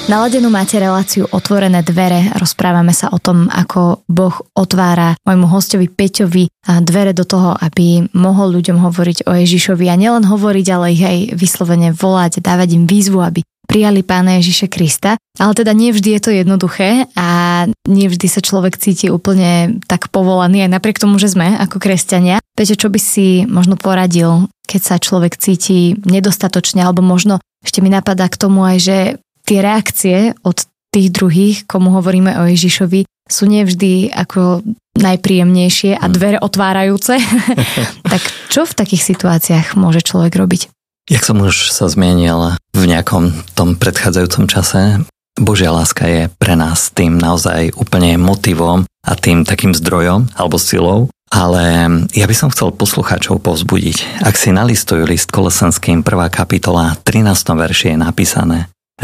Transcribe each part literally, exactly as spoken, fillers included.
Naladenú máte reláciu Otvorené dvere. Rozprávame sa o tom, ako Boh otvára môjmu hostovi Peťovi dvere do toho, aby mohol ľuďom hovoriť o Ježišovi a nielen hovoriť, ale ich aj vyslovene volať, dávať im výzvu, aby prijali Pána Ježiša Krista. Ale teda nie vždy je to jednoduché a nie vždy sa človek cíti úplne tak povolaný, aj napriek tomu, že sme ako kresťania. Peťo, čo by si možno poradil, keď sa človek cíti nedostatočne, alebo možno ešte mi napadá k tomu aj, že tie reakcie od tých druhých, komu hovoríme o Ježišovi, sú nevždy ako najpríjemnejšie a dvere otvárajúce. Tak čo v takých situáciách môže človek robiť? Jak som už sa zmienil v nejakom tom predchádzajúcom čase, Božia láska je pre nás tým naozaj úplne motivom a tým takým zdrojom alebo silou. Ale ja by som chcel poslucháčov povzbudiť. Ak si nalistujú list Kolosenským prvá kapitola, trinástom verši je napísané,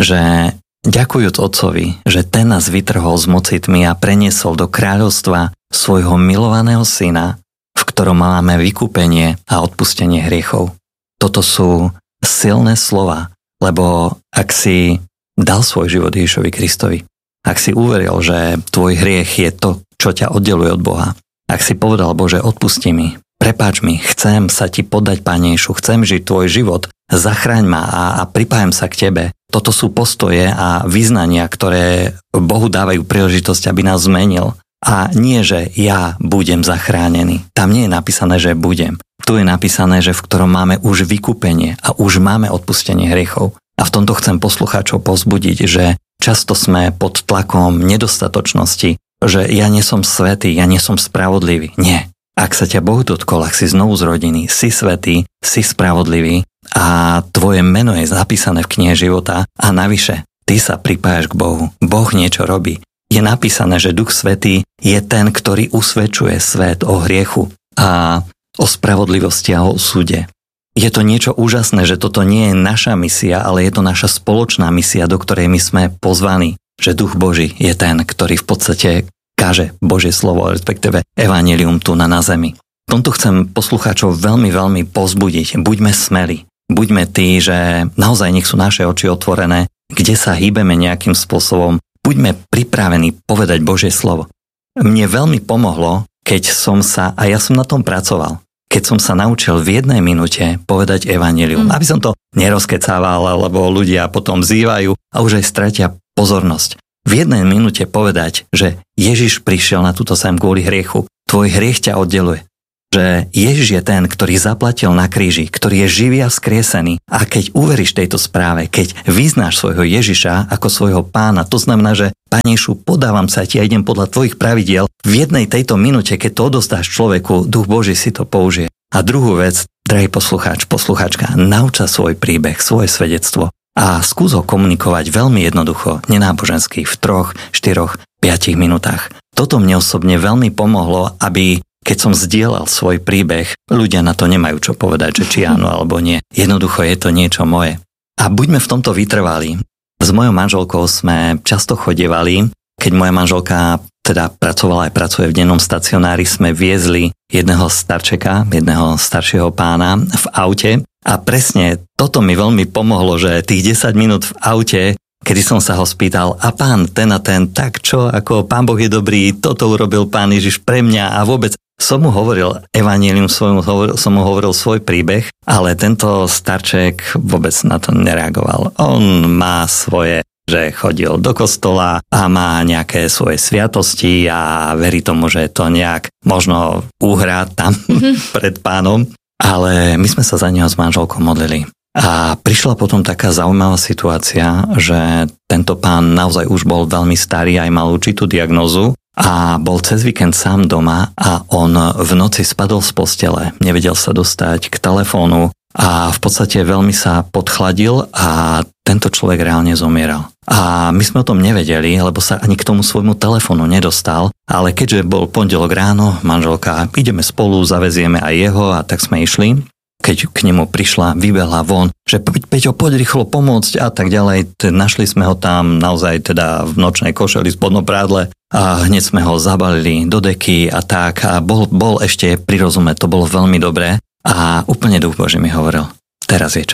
že ďakujúc Otcovi, že ten nás vytrhol z moci tmy a preniesol do kráľovstva svojho milovaného syna, v ktorom máme vykúpenie a odpustenie hriechov. Toto sú silné slova, lebo ak si dal svoj život Ježišovi Kristovi, ak si uveril, že tvoj hriech je to, čo ťa oddeluje od Boha, ak si povedal, Bože, odpusti mi, prepáč mi, chcem sa ti podať, Pane Ježišu, chcem žiť tvoj život, zachráň ma a, a pripájam sa k tebe. Toto sú postoje a vyznania, ktoré Bohu dávajú príležitosť, aby nás zmenil. A nie, že ja budem zachránený. Tam nie je napísané, že budem. Tu je napísané, že v ktorom máme už vykúpenie a už máme odpustenie hriechov. A v tomto chcem poslucháčov povzbudiť, že často sme pod tlakom nedostatočnosti, že ja nie som svätý, ja nie som spravodlivý. Nie. Ak sa ťa Boh dotkol, ak si znovu zrodený, si svätý, si spravodlivý a tvoje meno je zapísané v knihe života a navyše, ty sa pripájaš k Bohu. Boh niečo robí. Je napísané, že Duch Svätý je ten, ktorý usvedčuje svet o hriechu a o spravodlivosti a o súde. Je to niečo úžasné, že toto nie je naša misia, ale je to naša spoločná misia, do ktorej my sme pozvaní. Že Duch Boží je ten, ktorý v podstate káže Božie slovo, respektíve evanjelium tu na, na zemi. V tomto chcem poslucháčov veľmi, veľmi povzbudiť. Buďme smelí. Buďme tí, že naozaj nech sú naše oči otvorené, kde sa hýbeme nejakým spôsobom. Buďme pripravení povedať Božie slovo. Mne veľmi pomohlo, keď som sa, a ja som na tom pracoval, keď som sa naučil v jednej minúte povedať evanjelium. Mm. Aby som to nerozkecával, lebo ľudia potom vzývajú a už aj stratia pozornosť. V jednej minúte povedať, že Ježiš prišiel na túto zem kvôli hriechu. Tvoj hriech ťa oddeluje. Že Ježiš je ten, ktorý zaplatil na kríži, ktorý je živý a vzkriesený. A keď uveríš tejto správe, keď vyznáš svojho Ježiša ako svojho pána, to znamená, že Pane Ježišu, podávam sa ti a idem podľa tvojich pravidiel. V jednej tejto minúte, keď to odozdáš človeku, Duch Boží si to použije. A druhú vec, drahý poslucháč, poslucháčka, nauč sa svoj príbeh, svoje svedectvo a skús ho komunikovať veľmi jednoducho, nenábožensky, v troch, štyroch, piatich minútach. Toto mne osobne veľmi pomohlo, aby keď som zdieľal svoj príbeh, ľudia na to nemajú čo povedať, že či áno alebo nie. Jednoducho je to niečo moje. A buďme v tomto vytrvalí. S mojou manželkou sme často chodievali, keď moja manželka teda pracovala aj pracuje v dennom stacionári, sme viezli jedného starčeka, jedného staršieho pána v aute a presne toto mi veľmi pomohlo, že tých desať minút v aute, kedy som sa ho spýtal, a pán ten a ten, tak čo, ako pán Boh je dobrý, toto urobil pán Ježiš pre mňa a vôbec som mu hovoril evanjelium, som mu hovoril svoj príbeh, ale tento starček vôbec na to nereagoval. On má svoje, že chodil do kostola a má nejaké svoje sviatosti a verí tomu, že to nejak možno uhrá tam pred pánom, ale my sme sa za neho s manželkou modlili. A prišla potom taká zaujímavá situácia, že tento pán naozaj už bol veľmi starý, aj mal určitú diagnózu a bol cez víkend sám doma a on v noci spadol z postele, nevedel sa dostať k telefónu a v podstate veľmi sa podchladil a tento človek reálne zomieral. A my sme o tom nevedeli, lebo sa ani k tomu svojmu telefónu nedostal, ale keďže bol pondelok ráno, manželka, ideme spolu, zavezieme aj jeho a tak sme išli. Keď k nemu prišla, vybehla von, že Peťo, poď rýchlo pomôcť a tak ďalej. Našli sme ho tam naozaj teda v nočnej košeli, spodnom prádle a hneď sme ho zabalili do deky a tak a bol, bol ešte pri rozume, to bolo veľmi dobré a úplne Duch Boží mi hovoril, teraz je čas.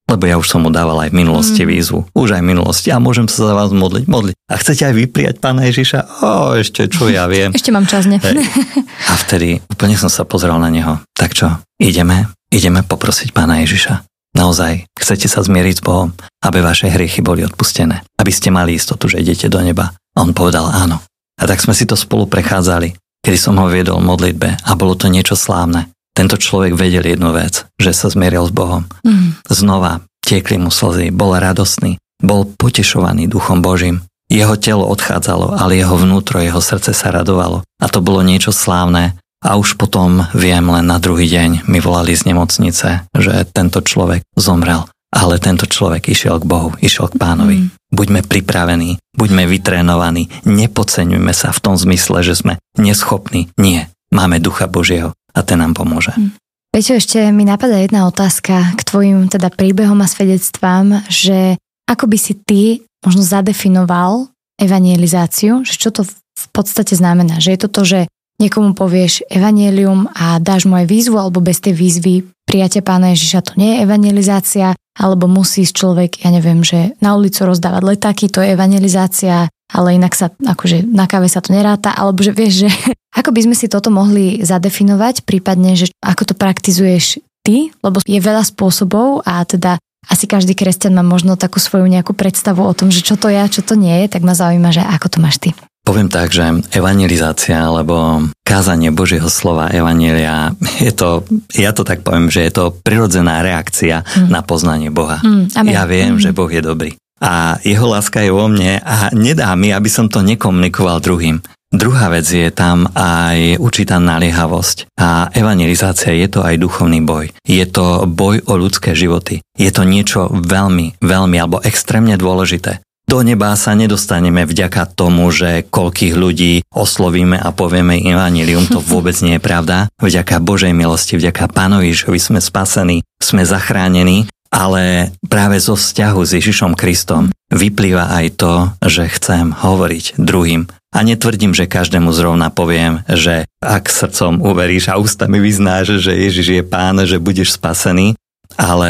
Lebo ja už som mu dával aj v minulosti mm. výzvu. Už aj v minulosti. A môžem sa za vás modliť. Modliť. A chcete aj vy prijať Pána Ježiša? O, ešte čo ja viem. Ešte mám čas, ne? A vtedy úplne som sa pozrel na neho. Tak čo? Ideme? Ideme poprosiť Pána Ježiša. Naozaj, chcete sa zmieriť s Bohom, aby vaše hriechy boli odpustené. Aby ste mali istotu, že idete do neba. A on povedal áno. A tak sme si to spolu prechádzali, kedy som ho viedol v modlitbe a bolo to niečo slávne. Tento človek vedel jednu vec, že sa zmieril s Bohom. Mm. Znova tiekli mu slzy, bol radostný, bol potešovaný Duchom Božím. Jeho telo odchádzalo, ale jeho vnútro, jeho srdce sa radovalo. A to bolo niečo slávne. A už potom, viem, len na druhý deň mi volali z nemocnice, že tento človek zomrel. Ale tento človek išiel k Bohu, išiel k Pánovi. Mm. Buďme pripravení, buďme vytrénovaní, nepodceňujme sa v tom zmysle, že sme neschopní. Nie, máme Ducha Božieho. A ten nám pomôže. Peťo, ešte mi napadá jedna otázka k tvojim teda príbehom a svedectvám, že ako by si ty možno zadefinoval evangelizáciu, že čo to v podstate znamená, že je to to, že niekomu povieš evanjelium a dáš mu aj výzvu, alebo bez tej výzvy prijatia Pána Ježiša to nie je evangelizácia, alebo musí človek, ja neviem, že na ulicu rozdávať letáky, to je evangelizácia, ale inak sa, akože na káve sa to neráta, alebo že vieš, že ako by sme si toto mohli zadefinovať, prípadne, že ako to praktizuješ ty, lebo je veľa spôsobov a teda asi každý kresťan má možno takú svoju nejakú predstavu o tom, že čo to je a čo to nie je, tak ma zaujíma, že ako to máš ty. Poviem tak, že evangelizácia alebo kázanie Božieho slova, evanjelia, je to, ja to tak poviem, že je to prirodzená reakcia mm. na poznanie Boha. Mm, ja viem, mm. že Boh je dobrý. A jeho láska je vo mne a nedá mi, aby som to nekomunikoval druhým. Druhá vec je tam aj určitá naliehavosť. A evangelizácia je to aj duchovný boj. Je to boj o ľudské životy. Je to niečo veľmi, veľmi alebo extrémne dôležité. Do neba sa nedostaneme vďaka tomu, že koľkých ľudí oslovíme a povieme evanjelium, to vôbec nie je pravda. Vďaka Božej milosti, vďaka Pánovi Ježišovi sme spasení, sme zachránení. Ale práve zo vzťahu s Ježišom Kristom vyplýva aj to, že chcem hovoriť druhým. A netvrdím, že každému zrovna poviem, že ak srdcom uveríš a ústami vyznáš, že Ježiš je Pán, že budeš spasený, ale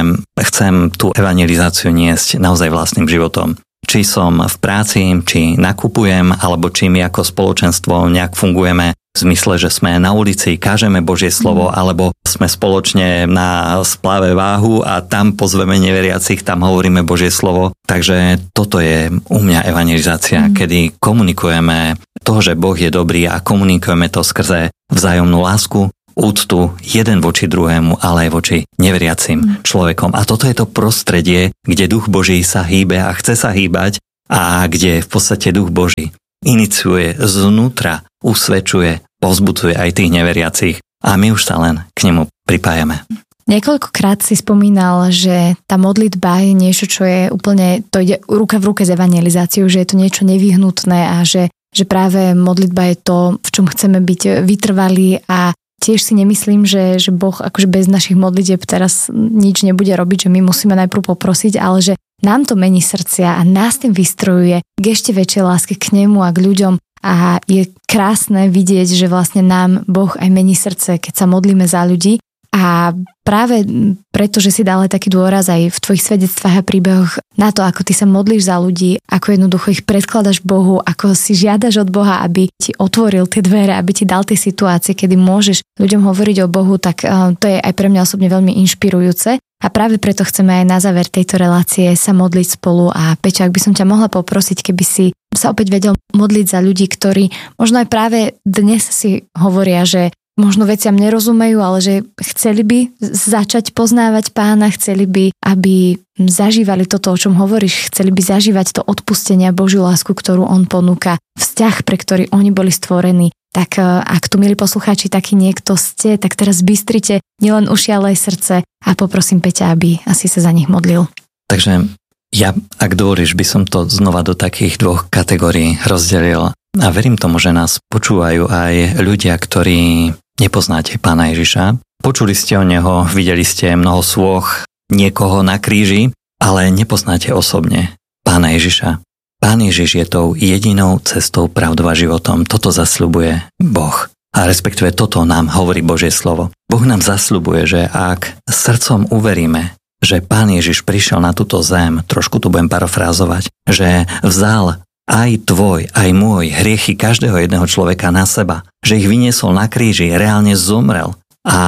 chcem tú evangelizáciu niesť naozaj vlastným životom. Či som v práci, či nakupujem, alebo či my ako spoločenstvo nejak fungujeme v zmysle, že sme na ulici, kážeme Božie slovo, alebo sme spoločne na splave váhu a tam pozveme neveriacich, tam hovoríme Božie slovo. Takže toto je u mňa evangelizácia, mm. kedy komunikujeme to, že Boh je dobrý a komunikujeme to skrze vzájomnú lásku, úctu jeden voči druhému, ale aj voči neveriacim mm. človekom. A toto je to prostredie, kde Duch Boží sa hýbe a chce sa hýbať a kde v podstate Duch Boží iniciuje znútra, usvedčuje, povzbudzuje aj tých neveriacich a my už sa len k nemu pripájame. Niekoľkokrát si spomínal, že tá modlitba je niečo, čo je úplne, to ide ruka v ruke s evangelizáciou, že je to niečo nevyhnutné a že, že práve modlitba je to, v čom chceme byť vytrvalí a tiež si nemyslím, že, že Boh akože bez našich modlitieb teraz nič nebude robiť, že my musíme najprv poprosiť, ale že nám to mení srdcia a nás tým vystrojuje k ešte väčšej láske k nemu a k ľuďom a je krásne vidieť, že vlastne nám Boh aj mení srdce, keď sa modlíme za ľudí a práve preto, že si dal aj taký dôraz aj v tvojich svedectvách a príbehoch na to, ako ty sa modlíš za ľudí, ako jednoducho ich predkladaš Bohu, ako si žiadaš od Boha, aby ti otvoril tie dvere, aby ti dal tie situácie, kedy môžeš ľuďom hovoriť o Bohu, tak to je aj pre mňa osobne veľmi inšpirujúce. A práve preto chceme aj na záver tejto relácie sa modliť spolu a Peťo, ak by som ťa mohla poprosiť, keby si sa opäť vedel modliť za ľudí, ktorí možno aj práve dnes si hovoria, že možno veciam nerozumejú, ale že chceli by začať poznávať Pána, chceli by, aby zažívali toto, o čom hovoríš, chceli by zažívať to odpustenie a Božiu lásku, ktorú on ponúka, vzťah, pre ktorý oni boli stvorení. Tak ak tu, milí poslucháči, taký niekto ste, tak teraz bystrite nielen uši, ale aj srdce a poprosím Peťa, aby asi sa za nich modlil. Takže ja, ak dovolíš, by som to znova do takých dvoch kategórií rozdelil a verím tomu, že nás počúvajú aj ľudia, ktorí nepoznáte Pána Ježiša. Počuli ste o neho, videli ste mnoho svôch niekoho na kríži, ale nepoznáte osobne Pána Ježiša. Pán Ježiš je tou jedinou cestou, pravdou a životom. Toto zasľubuje Boh. A respektíve toto nám hovorí Božie slovo. Boh nám zasľubuje, že ak srdcom uveríme, že Pán Ježiš prišiel na túto zem, trošku tu budem parafrázovať, že vzal aj tvoj, aj môj hriechy každého jedného človeka na seba, že ich vyniesol na kríži, reálne zomrel a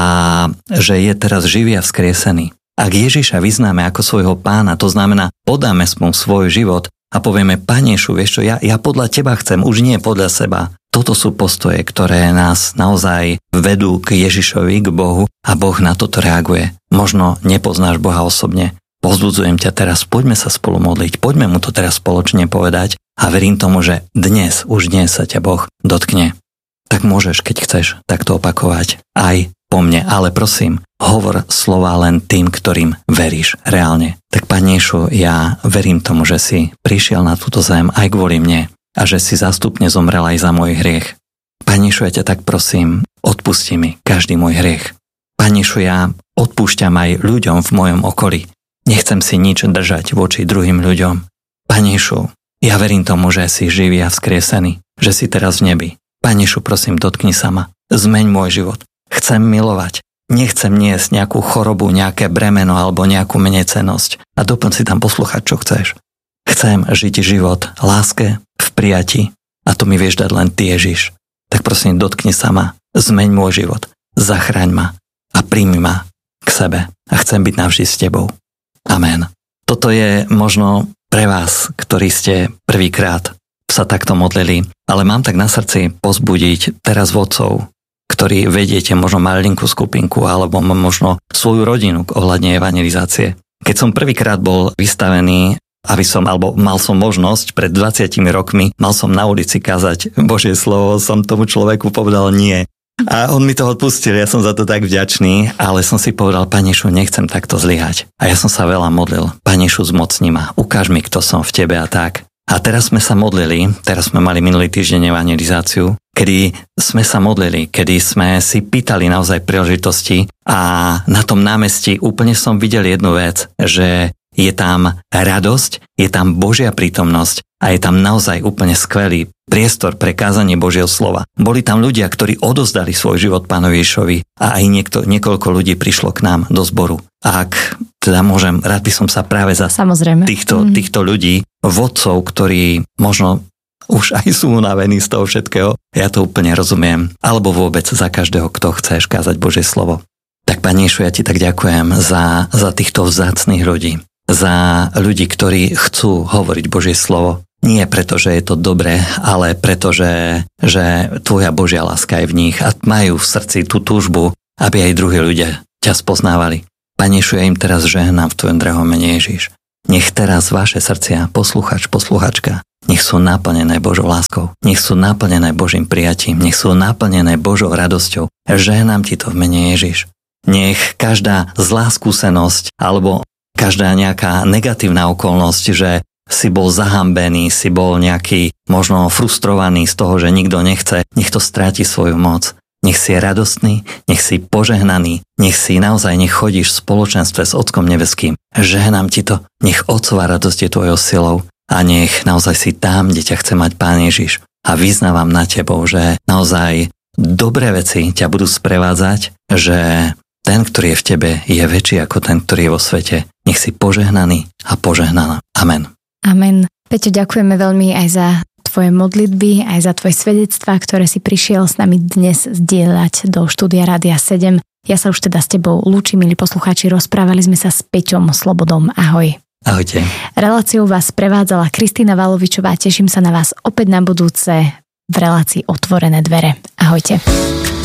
že je teraz živý a vzkriesený. Ak Ježiša vyznáme ako svojho Pána, to znamená, podáme mu svoj život a povieme, Pane Ježišu, vieš čo, ja, ja podľa teba chcem, už nie podľa seba. Toto sú postoje, ktoré nás naozaj vedú k Ježišovi, k Bohu a Boh na toto reaguje. Možno nepoznáš Boha osobne. Povzbudzujem ťa teraz, poďme sa spolu modliť, poďme mu to teraz spoločne povedať a verím tomu, že dnes, už dnes sa ťa Boh dotkne. Tak môžeš, keď chceš, takto opakovať aj po mne, ale prosím, hovor slova len tým, ktorým veríš reálne. Tak Pane Ježišu, ja verím tomu, že si prišiel na túto zem aj kvôli mne a že si zástupne zomrel aj za môj hriech. Pane Ježišu, ja ťa tak prosím, odpusti mi každý môj hriech. Pane Ježišu, ja odpúšťam aj ľuďom v mojom okolí. Nechcem si nič držať voči druhým ľuďom. Pane Ježišu, ja verím tomu, že si živý a vzkriesený, že si teraz v nebi. Pane Ježišu, prosím, dotkni sa ma. Zmeň môj život. Chcem milovať. Nechcem niesť nejakú chorobu, nejaké bremeno alebo nejakú menecenosť. A doplň si tam poslúchať, čo chceš. Chcem žiť život v láske, v prijati. A to mi vieš dať len Ty, Ježiš. Tak prosím, dotkni sa ma. Zmeň môj život. Zachraň ma. A príjmi ma k sebe. A chcem byť navždy s Tebou. Amen. Toto je možno pre vás, ktorí ste prvýkrát sa takto modlili. Ale mám tak na srdci pozbudiť teraz vodcov, ktorí vediete možno malinkú skupinku alebo možno svoju rodinu ohľadne evangelizácie. Keď som prvýkrát bol vystavený, aby som, alebo mal som možnosť pred dvadsiatimi rokmi, mal som na ulici kázať Božie slovo, som tomu človeku povedal nie. A on mi to odpustil, ja som za to tak vďačný, ale som si povedal, Pane Ježišu, nechcem takto zlyhať. A ja som sa veľa modlil. Pane Ježišu, zmocni ma, ukáž mi, kto som v Tebe a tak. A teraz sme sa modlili, teraz sme mali minulý týždeň evangelizáciu, kedy sme sa modlili, kedy sme si pýtali naozaj príležitosti a na tom námestí úplne som videl jednu vec, že je tam radosť, je tam Božia prítomnosť a je tam naozaj úplne skvelý priestor pre kázanie Božieho slova. Boli tam ľudia, ktorí odozdali svoj život Pánovi Ježišovi a aj niekto, niekoľko ľudí prišlo k nám do zboru. Ak teda môžem, rád by som sa práve za Samozrejme. Týchto, mm. týchto ľudí, vodcov, ktorí možno už aj sú unavení z toho všetkého, ja to úplne rozumiem, alebo vôbec za každého, kto chceš kázať Božie slovo. Tak Pane Ježišu, ja Ti tak ďakujem za, za týchto vzácnych ľudí, za ľudí, ktorí chcú hovoriť Božie slovo. Nie preto, že je to dobré, ale preto, že, že Tvoja Božia láska je v nich a majú v srdci tú túžbu, aby aj druhí ľudia ťa spoznávali. Pane Ježišu, ja im teraz žehnám v Tvojom drahom mene Ježiš. Nech teraz vaše srdcia, posluchač, posluchačka, nech sú naplnené Božou láskou, nech sú naplnené Božím prijatím, nech sú naplnené Božou radosťou. Žehnám Ti to v mene Ježiš. Nech každá zlá skúsenosť alebo každá nejaká negatívna okolnosť, že si bol zahambený, si bol nejaký možno frustrovaný z toho, že nikto nechce, nech to stráti svoju moc. Nech si je radostný, nech si požehnaný, nech si naozaj nech chodíš v spoločenstve s Otcom nebeským. Žehnám Ti to, nech Otcová radosť je Tvojou silou a nech naozaj si tam, kde ťa chce mať Pán Ježiš. A vyznávam na Tebou, že naozaj dobré veci ťa budú sprevádzať, že ten, ktorý je v Tebe, je väčší ako ten, ktorý je vo svete. Nech si požehnaný a požehnaná. Amen. Amen. Peťo, ďakujeme veľmi aj za Tvoje modlitby, aj za Tvoje svedectvá, ktoré si prišiel s nami dnes zdieľať do štúdia Rádia sedem. Ja sa už teda s Tebou lúčim, milí poslucháči, rozprávali sme sa s Peťom Slobodom. Ahoj. Ahojte. Reláciou vás prevádzala Kristína Valovičová. Teším sa na vás opäť na budúce v relácii Otvorené dvere. Ahojte.